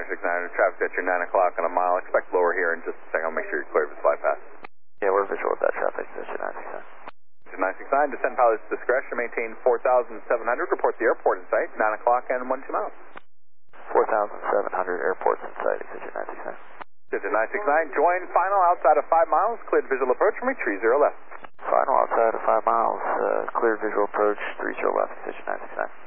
969, traffic at your 9 o'clock on a mile. Expect lower here in just a second. I'll make sure you're clear of this bypass. Yeah, we're visual with that traffic at your 969. 969, descend pilot's discretion, maintain 4,700. Report the airport in sight, 9 o'clock and 12 miles. 4,700 airports in sight, exit 969. Exit 969, join final outside of 5 miles, cleared visual approach from 30 left. Final outside of 5 miles, clear visual approach, 30 left, exit 969.